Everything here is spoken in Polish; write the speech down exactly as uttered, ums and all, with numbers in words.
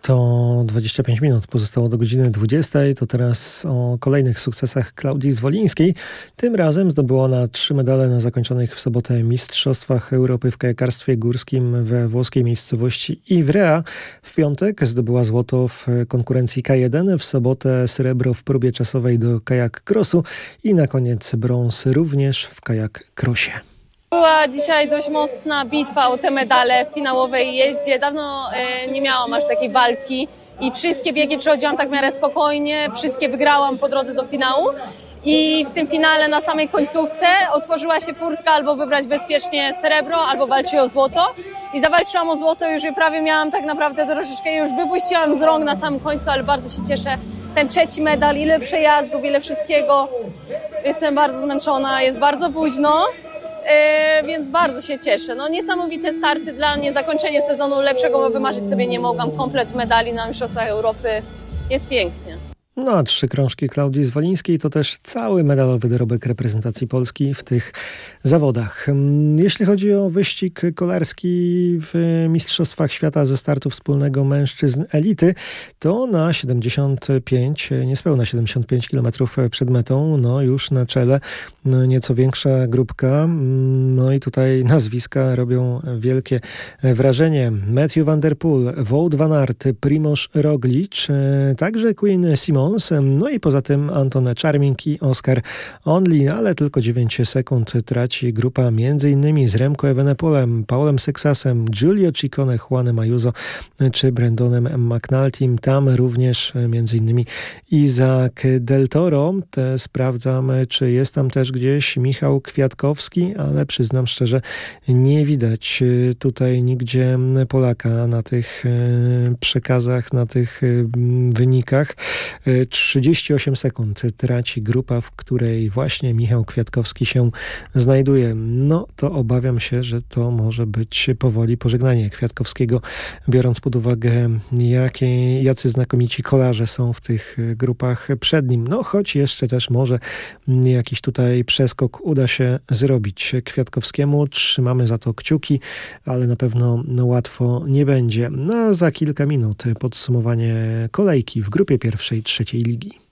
To dwadzieścia pięć minut pozostało do godziny dwudziestej. To teraz o kolejnych sukcesach Klaudii Zwolińskiej. Tym razem zdobyła ona trzy medale na zakończonych w sobotę Mistrzostwach Europy w kajakarstwie górskim we włoskiej miejscowości Ivrea. W piątek zdobyła złoto w konkurencji K jeden, w sobotę srebro w próbie czasowej do kajak crossu i na koniec brąz również w kajak crossie. Była dzisiaj dość mocna bitwa o te medale w finałowej jeździe. Dawno e, nie miałam aż takiej walki i wszystkie biegi przechodziłam tak w miarę spokojnie. Wszystkie wygrałam po drodze do finału i w tym finale na samej końcówce otworzyła się furtka albo wybrać bezpiecznie srebro, albo walczyć o złoto. I zawalczyłam o złoto, już je prawie miałam tak naprawdę troszeczkę, już wypuściłam z rąk na samym końcu, ale bardzo się cieszę. Ten trzeci medal, ile przejazdów, ile wszystkiego. Jestem bardzo zmęczona, jest bardzo późno. Yy, więc bardzo się cieszę. No, niesamowite starty dla mnie, zakończenie sezonu lepszego wymarzyć sobie nie mogłam. Komplet medali na Mistrzostwach Europy. Jest pięknie. No a trzy krążki Klaudii Zwolińskiej to też cały medalowy dorobek reprezentacji Polski w tych zawodach. Jeśli chodzi o wyścig kolarski w Mistrzostwach Świata ze startu wspólnego mężczyzn elity, to na siedemdziesiąt pięć, niespełna siedemdziesiąt pięć kilometrów przed metą, no już na czele no nieco większa grupka. No i tutaj nazwiska robią wielkie wrażenie. Matthew van der Poel, Wout van Aert, Primož Roglič, także Quinn Simmons. No i poza tym Anton Charming i Oscar Onlin, ale tylko dziewięć sekund traci grupa m.in. z Remco Evenepoelem, Paulem Sexasem, Giulio Ciccone, Juanem Ayuso czy Brandonem McNultym. Tam również m.in. Isaac Del Toro. Te sprawdzam, czy jest tam też gdzieś Michał Kwiatkowski, ale przyznam szczerze, nie widać tutaj nigdzie Polaka na tych przekazach, na tych wynikach. trzydzieści osiem sekund traci grupa, w której właśnie Michał Kwiatkowski się znajduje. No to obawiam się, że to może być powoli pożegnanie Kwiatkowskiego, biorąc pod uwagę, jakie, jacy znakomici kolarze są w tych grupach przed nim. No choć jeszcze też może jakiś tutaj przeskok uda się zrobić Kwiatkowskiemu. Trzymamy za to kciuki, ale na pewno no, łatwo nie będzie. No a za kilka minut podsumowanie kolejki w grupie pierwszej trzeciej ligi.